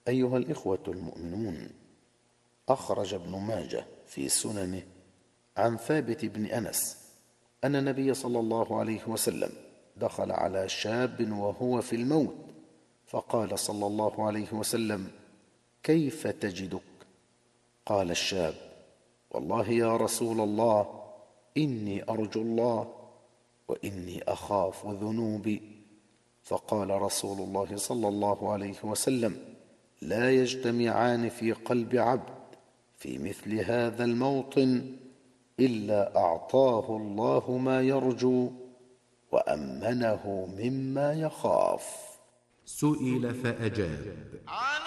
أيها الإخوة المؤمنون، أخرج ابن ماجه في سننه عن ثابت بن أنس أن النبي صلى الله عليه وسلم دخل على شاب وهو في الموت، فقال صلى الله عليه وسلم: كيف تجدك؟ قال الشاب: والله يا رسول الله، إني أرجو الله وإني أخاف ذنوبي. فقال رسول الله صلى الله عليه وسلم: لا يجتمعان في قلب عبد في مثل هذا الموطن إلا أعطاه الله ما يرجو وأمنه مما يخاف. سئل فأجاب: